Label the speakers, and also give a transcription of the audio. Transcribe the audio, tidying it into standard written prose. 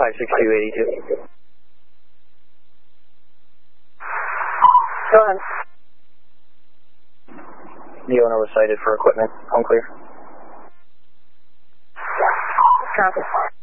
Speaker 1: 56282.
Speaker 2: Go ahead.
Speaker 1: The owner was cited for equipment. Home clear.
Speaker 2: Copy.